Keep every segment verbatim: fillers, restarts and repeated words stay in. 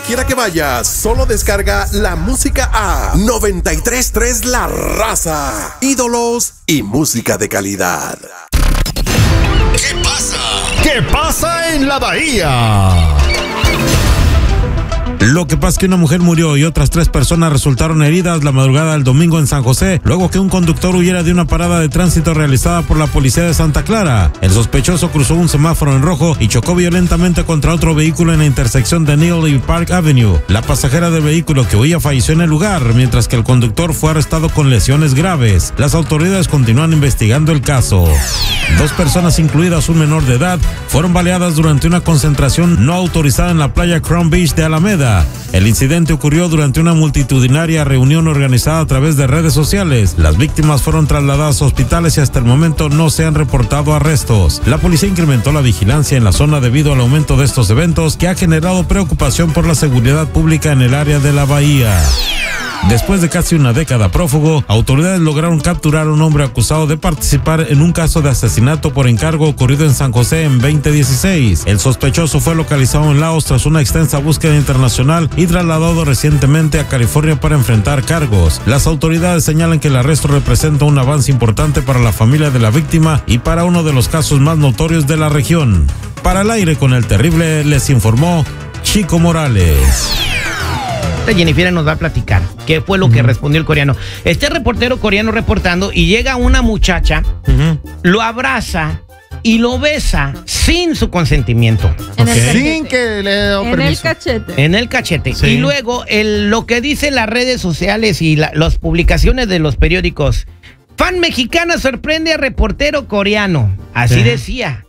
quiera que vayas, solo descarga la música a noventa y tres punto tres La Raza. Ídolos y música de calidad. ¿Qué pasa? ¿Qué pasa en la Bahía? Lo que pasa es que una mujer murió y otras tres personas resultaron heridas la madrugada del domingo en San José, luego que un conductor huyera de una parada de tránsito realizada por la policía de Santa Clara. El sospechoso cruzó un semáforo en rojo y chocó violentamente contra otro vehículo en la intersección de Neal y Park Avenue. La pasajera del vehículo que huía falleció en el lugar, mientras que el conductor fue arrestado con lesiones graves. Las autoridades continúan investigando el caso. Dos personas, incluidas un menor de edad, fueron baleadas durante una concentración no autorizada en la playa Crown Beach de Alameda. El incidente ocurrió durante una multitudinaria reunión organizada a través de redes sociales. Las víctimas fueron trasladadas a hospitales y hasta el momento no se han reportado arrestos. La policía incrementó la vigilancia en la zona debido al aumento de estos eventos, que ha generado preocupación por la seguridad pública en el área de la bahía. Después de casi una década prófugo, autoridades lograron capturar a un hombre acusado de participar en un caso de asesinato por encargo ocurrido en San José en veinte dieciséis. El sospechoso fue localizado en Laos tras una extensa búsqueda internacional y trasladado recientemente a California para enfrentar cargos. Las autoridades señalan que el arresto representa un avance importante para la familia de la víctima y para uno de los casos más notorios de la región. Para el aire con el terrible, les informó Chico Morales. Jennifer nos va a platicar qué fue lo uh-huh. que respondió el coreano. Este reportero coreano reportando y llega una muchacha, uh-huh. lo abraza y lo besa sin su consentimiento. En okay. el sin que le dé En permiso. el cachete. En el cachete. Sí. Y luego el, lo que dicen las redes sociales y la, las publicaciones de los periódicos. Fan mexicana sorprende a reportero coreano. Así sí. decía.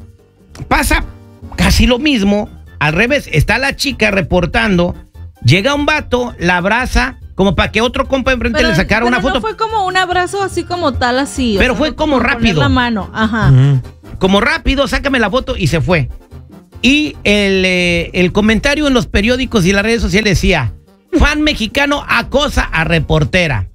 Pasa casi lo mismo. Al revés, está la chica reportando. Llega un vato, la abraza, como para que otro compa enfrente pero, le sacara una foto. No fue como un abrazo así como tal, así. Pero o sea, fue no como rápido. La mano, ajá. Uh-huh. Como rápido, sácame la foto y se fue. Y el, eh, el comentario en los periódicos y las redes sociales decía: fan mexicano acosa a reportera.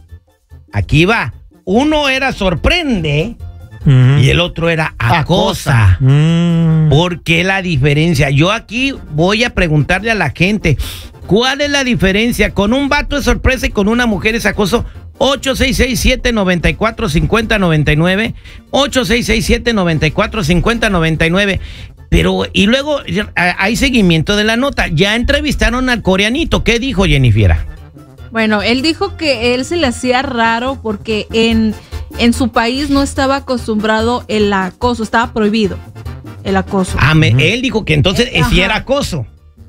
Aquí va. Uno era sorprende uh-huh. y el otro era acosa. Uh-huh. ¿Por qué la diferencia? Yo aquí voy a preguntarle a la gente. ¿Cuál es la diferencia? Con un vato es sorpresa y con una mujer es acoso. ocho seis seis siete, nueve cuatro cinco cero, nueve nueve. ocho seis seis siete, nueve cuatro cinco cero, nueve nueve. Pero, y luego hay seguimiento de la nota. Ya entrevistaron al coreanito. ¿Qué dijo, Jennifer? Bueno, él dijo que él se le hacía raro porque en, en su país no estaba acostumbrado el acoso. Estaba prohibido el acoso. Ah, me, uh-huh. él dijo que entonces eh, sí era acoso.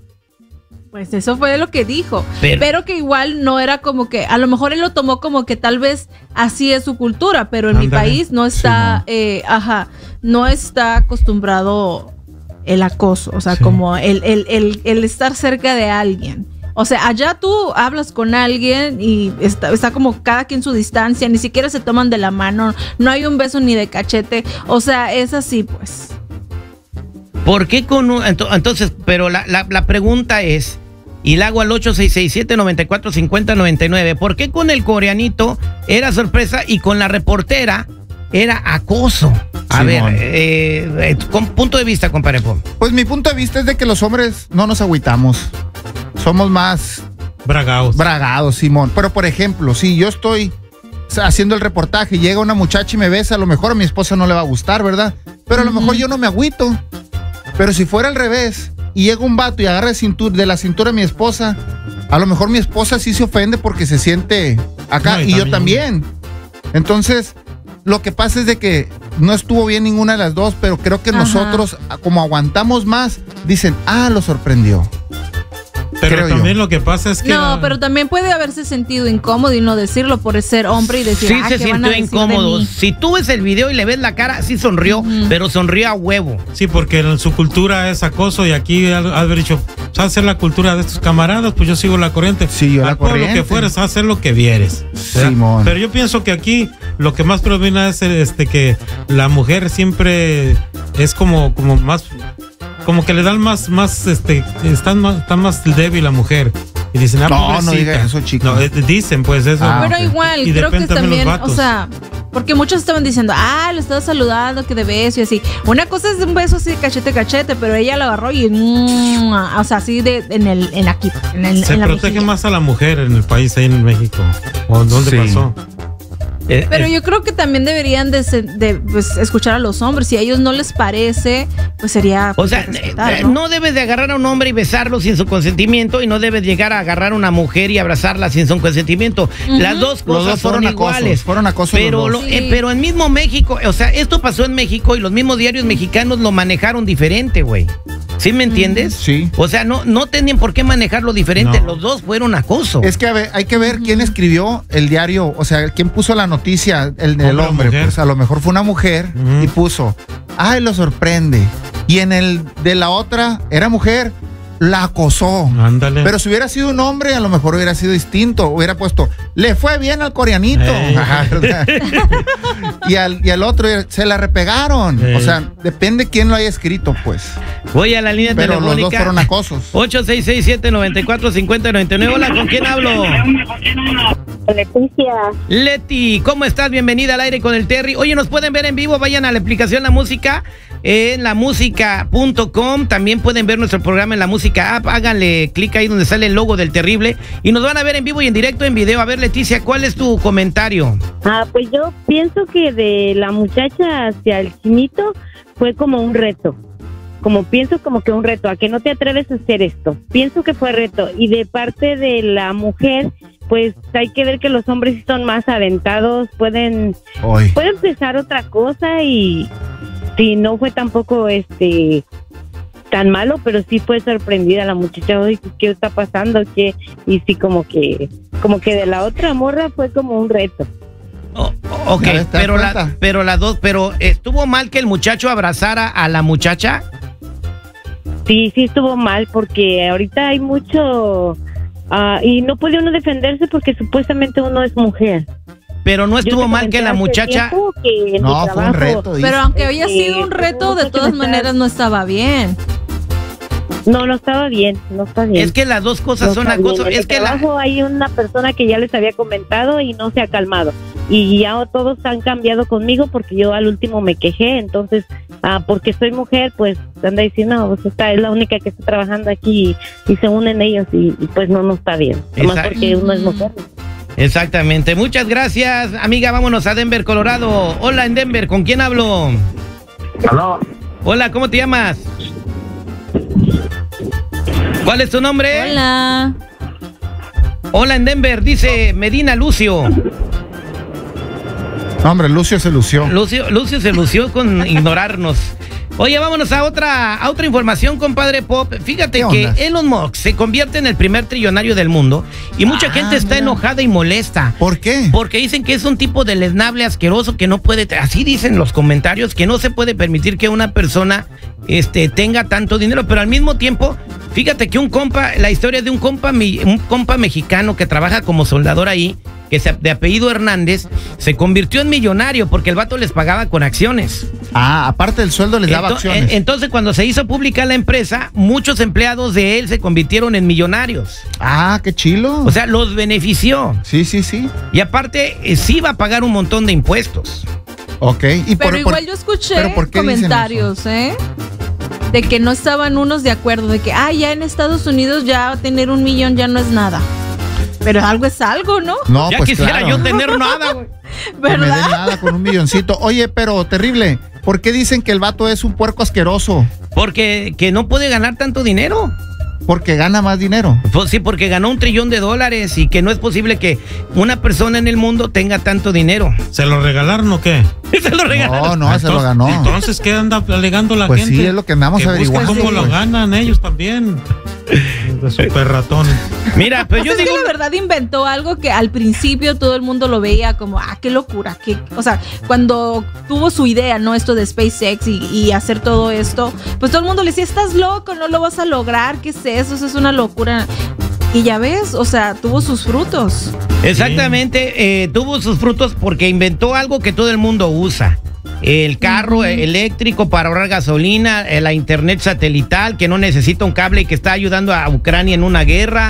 Pues eso fue lo que dijo, pero, pero que igual no era como que, a lo mejor él lo tomó como que tal vez así es su cultura, pero en Andale. mi país no está, sí, no. Eh, ajá, no está acostumbrado el acoso, o sea, sí. como el, el, el, el estar cerca de alguien. O sea, allá tú hablas con alguien y está, está como cada quien su distancia, ni siquiera se toman de la mano, no hay un beso ni de cachete, o sea, es así pues. ¿Por qué con un, entonces, pero la, la, la pregunta es, y la hago al ocho seis seis siete, nueve cuatro cinco cero, nueve nueve, ¿por qué con el coreanito era sorpresa y con la reportera era acoso? A Simón. ver, eh, eh, con punto de vista, compadre. Pues mi punto de vista es de que los hombres no nos agüitamos, somos más bragados. Bragados, Simón. Pero por ejemplo, si yo estoy haciendo el reportaje y llega una muchacha y me besa, a lo mejor a mi esposa no le va a gustar, ¿verdad? Pero a lo mejor yo no me agüito. Pero si fuera al revés y llega un vato y agarra de, cintura, de la cintura a mi esposa, a lo mejor mi esposa sí se ofende porque se siente acá, no, y, y yo también. Entonces, lo que pasa es de que no estuvo bien ninguna de las dos, pero creo que Ajá. nosotros, como aguantamos más, dicen, ah, lo sorprendió. Pero Creo también yo. lo que pasa es que... No, pero también puede haberse sentido incómodo y no decirlo por ser hombre y decir, sí, ah, se ¿qué van a sintió decir incómodo. de mí? Si tú ves el video y le ves la cara, sí sonrió, uh-huh. pero sonrió a huevo. Sí, porque en su cultura es acoso y aquí has haber dicho, ¿sabes hacer la cultura de estos camaradas? Pues yo sigo la corriente. Sí, yo la corriente. Lo que fueres, hacer lo que vieres. Simón. Pero yo pienso que aquí lo que más predomina es este que la mujer siempre es como, como más... como que le dan más, más, este, está más, está más débil la mujer. Y dicen, ah, No, no pobrecita. diga eso, chico. No, eh, dicen pues eso. Ah, Pero ok. igual, Y creo que depende también también, los o vatos. sea, porque muchos estaban diciendo, ah, lo estaba saludando, que de beso y así. Una cosa es de un beso así de cachete a cachete, pero ella lo agarró y, mm, o sea, así de, en el, en aquí, en, el, Se en la protege mejilla. más a la mujer en el país, ahí en México. ¿O dónde Sí. pasó? Eh, Pero eh, yo creo que también deberían de, se- de, pues, escuchar a los hombres. Si a ellos no les parece, pues sería... O pues, sea, de respetar, eh, ¿no? no debes de agarrar a un hombre y besarlo sin su consentimiento y no debes llegar a agarrar a una mujer y abrazarla sin su consentimiento. Ujú. Las dos Los cosas dos fueron son acosos, iguales. fueron acosos pero, los lo- dos. eh, Sí. pero en mismo México, o sea, esto pasó en México y los mismos diarios mexicanos lo manejaron diferente, güey. ¿Sí me entiendes? Sí. O sea, no, no tenían por qué manejarlo diferente. No. Los dos fueron acoso. Es que a ver, hay que ver quién escribió el diario, o sea, quién puso la noticia, el, el Hombre o hombre. mujer. Pues a lo mejor fue una mujer Ujú. y puso, ay, lo sorprende. Y en el de la otra, era mujer, la acosó. Ándale. Pero si hubiera sido un hombre, a lo mejor hubiera sido distinto. Hubiera puesto, le fue bien al coreanito. Ey. Ajá, ¿verdad? y, al, y al otro se la repegaron. Ey. O sea, depende quién lo haya escrito, pues. Voy a la línea Pero los dos telefónica. fueron acosos. ocho seis seis siete nueve cuatro cinco cero nueve nueve. Hola, ¿con quién hablo? Leticia, Leti, ¿cómo estás? Bienvenida al aire con el Terry. Oye, nos pueden ver en vivo, vayan a la aplicación La Música en la música punto com. También pueden ver nuestro programa en La Música App. Háganle clic ahí donde sale el logo del Terrible y nos van a ver en vivo y en directo en video. A ver, Leticia, ¿cuál es tu comentario? ah, pues yo pienso que de la muchacha hacia el chinito fue como un reto. Como pienso como que un reto, a que no te atreves a hacer esto. Pienso que fue reto. Y de parte de la mujer, pues hay que ver que los hombres sí son más aventados, pueden, Hoy. pueden pensar otra cosa y si no fue tampoco este tan malo, pero sí fue sorprendida la muchacha. Oye, ¿qué está pasando? ¿Qué? Y sí como que, como que de la otra morra fue como un reto. Oh, ok, Ya ves, ¿te das pero la, cuenta? pero las dos, pero ¿estuvo mal que el muchacho abrazara a la muchacha? Sí, sí estuvo mal porque ahorita hay mucho ah, y no puede uno defenderse porque supuestamente uno es mujer. Pero no Yo estuvo te mal que comenté la hace muchacha... tiempo que en No, mi fue un trabajo- reto. dice. Pero aunque había Este, sido un reto, de mucho que todas me está- maneras no estaba bien. No, no estaba bien, no está bien. Es que las dos cosas No son está bien. acoso. En Es el que la... trabajo hay una persona que ya les había comentado y no se ha calmado. Y ya todos han cambiado conmigo porque yo al último me quejé. Entonces, ah, porque soy mujer, pues anda diciendo, no, pues esta es la única que está trabajando aquí y, y se unen ellos y, y pues no, no está bien. Nomás Exacto. porque uno es mujer. Exactamente. Muchas gracias, amiga. Vámonos a Denver, Colorado. Hola, en Denver. ¿Con quién hablo? Aló, Hola, ¿cómo te llamas? ¿Cuál es tu nombre? Hola. Hola, en Denver. Dice Medina Lucio. No, hombre, Lucio se lució. Lucio, Lucio se lució con ignorarnos. Oye, vámonos a otra, a otra información, compadre Pop. Fíjate ¿Qué que ondas? Elon Musk se convierte en el primer trillonario del mundo y mucha Ah, gente está mira. enojada y molesta. ¿Por qué? Porque dicen que es un tipo de deleznable asqueroso que no puede, así dicen los comentarios, que no se puede permitir que una persona este, tenga tanto dinero, pero al mismo tiempo, fíjate que un compa, la historia de un compa, mi- un compa mexicano que trabaja como soldador ahí, que se, de apellido Hernández, se convirtió en millonario porque el vato les pagaba con acciones. Ah, aparte del sueldo les daba Ento- acciones. en- Entonces, cuando se hizo pública la empresa, muchos empleados de él se convirtieron en millonarios. Ah, qué chilo. O sea, los benefició. sí, sí, sí. Y aparte, eh, sí va a pagar un montón de impuestos. Ok. Y Pero por- igual por- yo escuché ¿pero por qué dicen comentarios, ¿eh? De que no estaban unos de acuerdo, de que, ah, ya en Estados Unidos ya tener un millón ya no es nada. Pero algo es algo, ¿no? No, Ya pues quisiera claro. yo tener nada, güey. Que me den ¿Verdad? nada con un milloncito. Oye, pero terrible. ¿Por qué dicen que el vato es un puerco asqueroso? Porque que no puede ganar tanto dinero. Porque gana más dinero. Pues sí, porque ganó un trillón de dólares y que no es posible que una persona en el mundo tenga tanto dinero. ¿Se lo regalaron o qué? Se lo regalaron. No, no, se lo ganó. Entonces, ¿qué anda alegando la Pues gente? sí, es lo que andamos Que busquen averiguando, cómo lo pues. ganan ellos también. De super ratón. Mira, pero Pues yo es digo... que la verdad inventó algo que al principio todo el mundo lo veía como, ah, qué locura. Qué... O sea, cuando tuvo su idea, ¿no? Esto de SpaceX y, y hacer todo esto, pues todo el mundo le decía, estás loco, no lo vas a lograr, ¿qué es eso? Eso es una locura. Y ya ves, o sea, tuvo sus frutos. Exactamente, eh, tuvo sus frutos porque inventó algo que todo el mundo usa. El carro eléctrico para ahorrar gasolina, eh, la internet satelital que no necesita un cable y que está ayudando a Ucrania en una guerra.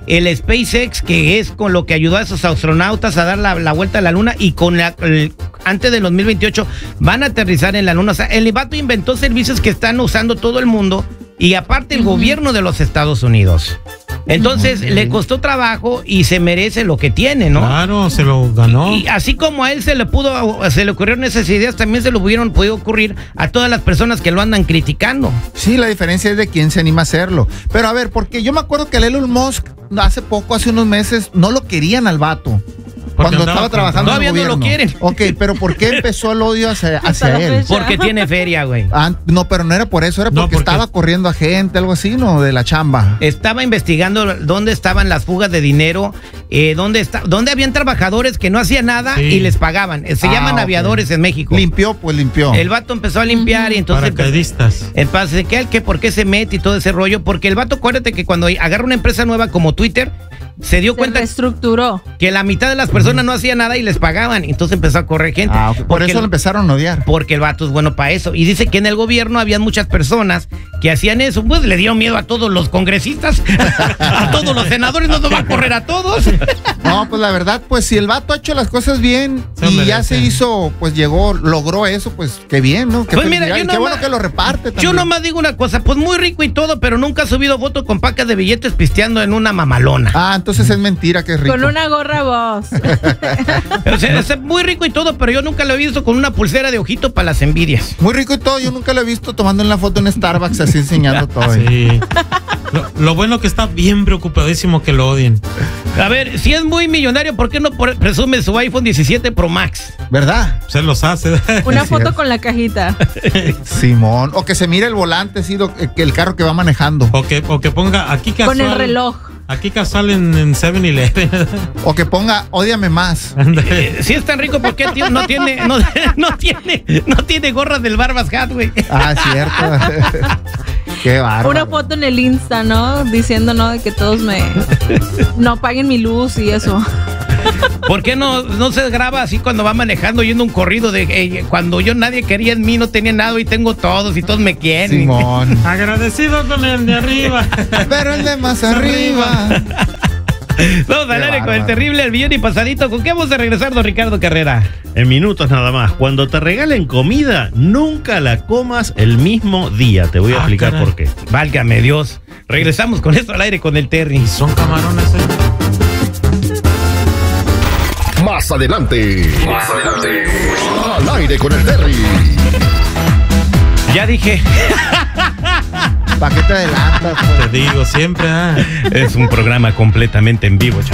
el SpaceX, que es con lo que ayudó a esos astronautas a dar la, la vuelta a la luna, y con la, el, antes del dos mil veintiocho van a aterrizar en la luna. O sea, el vato inventó servicios que están usando todo el mundo y aparte el uh-huh. gobierno de los Estados Unidos. Entonces okay. le costó trabajo y se merece lo que tiene, ¿no? Claro, se lo ganó. Y, y así como a él se le pudo, se le ocurrieron esas ideas, también se lo hubieran podido ocurrir a todas las personas que lo andan criticando. Sí, la diferencia es de quién se anima a hacerlo. Pero a ver, porque yo me acuerdo que el Elon Musk hace poco, hace unos meses, no lo querían al vato. Cuando estaba trabajando en el gobierno. Todavía no lo quieren. Ok, pero ¿por qué empezó el odio hacia, hacia él? Porque tiene feria, güey. Ah, no, pero no era por eso, era porque, no, porque estaba corriendo a gente, algo así, ¿no? De la chamba. Estaba investigando dónde estaban las fugas de dinero, eh, dónde, está, dónde habían trabajadores que no hacían nada sí. y les pagaban. Se ah, llaman okay. aviadores en México. Limpió, pues limpió. El vato empezó a limpiar y entonces... Paracaidistas. Entonces, ¿qué, qué, ¿por qué se mete y todo ese rollo? Porque el vato, acuérdate que cuando agarra una empresa nueva como Twitter, se dio se cuenta reestructuró. que la mitad de las personas uh-huh. no hacían nada y les pagaban. Entonces empezó a correr gente. Ah, okay. Por eso el, lo empezaron a odiar. Porque el vato es bueno para eso. Y dice que en el gobierno habían muchas personas que hacían eso. Pues le dieron miedo a todos los congresistas, a todos los senadores, no nos va a correr a todos. No, pues la verdad, pues si el vato ha hecho las cosas bien se y merece. Ya se hizo, pues llegó, logró eso, pues qué bien, ¿no? Qué, pues mira, yo qué nomás, bueno que lo reparte también. Yo nomás digo una cosa, pues muy rico y todo, pero nunca ha subido foto con pacas de billetes pisteando en una mamalona. Ah, entonces es mentira que es rico. Con una gorra vos. O sea, es muy rico y todo, pero yo nunca lo he visto con una pulsera de ojito para las envidias. Muy rico y todo, yo nunca lo he visto tomando en la foto en Starbucks así enseñando todo. Sí. Lo, lo bueno que está bien preocupadísimo que lo odien. A ver, si es muy millonario, ¿por qué no presume su iPhone diecisiete Pro Max? ¿Verdad? Se los hace. Una foto con la cajita. Simón. O que se mire el volante, sí, lo, el carro que va manejando. O que, o que ponga aquí casual. Con el reloj. Aquí casual en seven eleven. O que ponga, ódiame más. Eh, si es tan rico, ¿por qué tío, no tiene, no, no tiene, no tiene gorras del Barbas Hat, güey? Ah, cierto. Qué bárbaro. Una foto en el Insta, ¿no? Diciendo, ¿no? De que todos me no paguen mi luz y eso. ¿Por qué no, no se graba así cuando va manejando yendo un corrido de eh, cuando yo nadie quería en mí, no tenía nada y tengo todos y todos me quieren? Simón. Agradecido con el de arriba. Pero el de más arriba. Vamos al aire con el terrible al millón y pasadito. ¿Con qué vamos a regresar, don Ricardo Carrera? En minutos nada más. Cuando te regalen comida, nunca la comas el mismo día. Te voy a ah, explicar caray. por qué. Válgame Dios. Regresamos con esto al aire con el Terry. Y son camarones, ¿eh? Más adelante. Más adelante. Al aire con el Terry. Ya dije. ¿Para qué te adelantas? Te digo siempre. ¿eh? Es un programa completamente en vivo, chaval.